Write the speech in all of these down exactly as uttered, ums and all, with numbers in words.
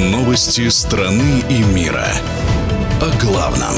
Новости страны и мира. О главном.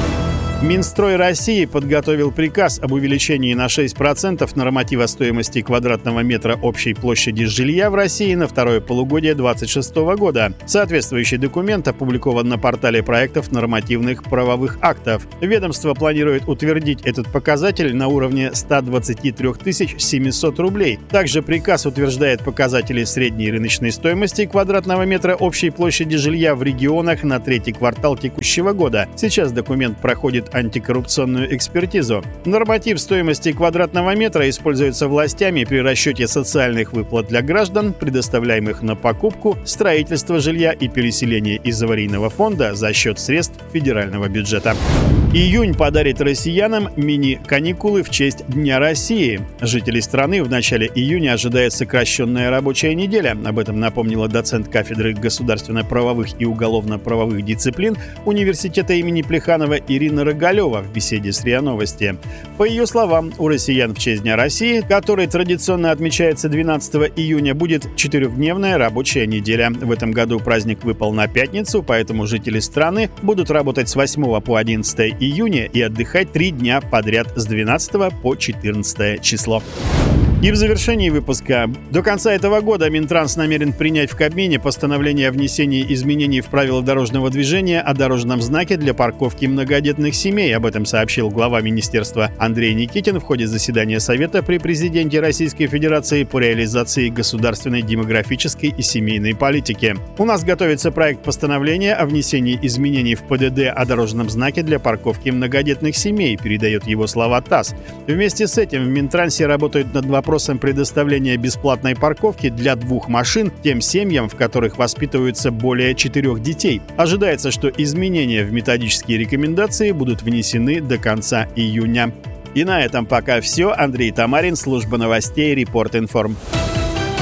Минстрой России подготовил приказ об увеличении на шесть процентов норматива стоимости квадратного метра общей площади жилья в России на второе полугодие две тысячи двадцать шестого года. Соответствующий документ опубликован на портале проектов нормативных правовых актов. Ведомство планирует утвердить этот показатель на уровне ста двадцати трёх тысяч семисот рублей. Также приказ утверждает показатели средней рыночной стоимости квадратного метра общей площади жилья в регионах на третий квартал текущего года. Сейчас документ проходит антикоррупционную экспертизу. Норматив стоимости квадратного метра используется властями при расчете социальных выплат для граждан, предоставляемых на покупку, строительство жилья и переселение из аварийного фонда за счет средств федерального бюджета. Июнь подарит россиянам мини-каникулы в честь Дня России. Жителей страны в начале июня ожидает сокращенная рабочая неделя. Об этом напомнила доцент кафедры государственно-правовых и уголовно-правовых дисциплин Университета имени Плеханова Ирина Рогалева в беседе с РИА Новости. По ее словам, у россиян в честь Дня России, который традиционно отмечается двенадцатого июня, будет четырехдневная рабочая неделя. В этом году праздник выпал на пятницу, поэтому жители страны будут работать с восьмого по одиннадцатое июня и отдыхать три дня подряд с двенадцатого по четырнадцатое число. И в завершении выпуска. До конца этого года Минтранс намерен принять в Кабмине постановление о внесении изменений в правила дорожного движения о дорожном знаке для парковки многодетных семей. Об этом сообщил глава министерства Андрей Никитин в ходе заседания Совета при президенте Российской Федерации по реализации государственной демографической и семейной политики. У нас готовится проект постановления о внесении изменений в ПДД о дорожном знаке для парковки многодетных семей, передает его слова ТАСС. Вместе с этим в Минтрансе работают над вопросом вопросом предоставления бесплатной парковки для двух машин тем семьям, в которых воспитываются более четырех детей. Ожидается, что изменения в методические рекомендации будут внесены до конца июня. И на этом пока все. Андрей Тамарин, служба новостей Репорт Информ.